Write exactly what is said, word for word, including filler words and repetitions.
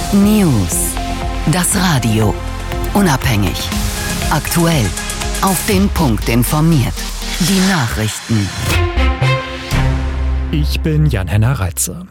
News. Das Radio. Unabhängig. Aktuell. Auf den Punkt informiert. Die Nachrichten. Ich bin Jan-Henner Reitze.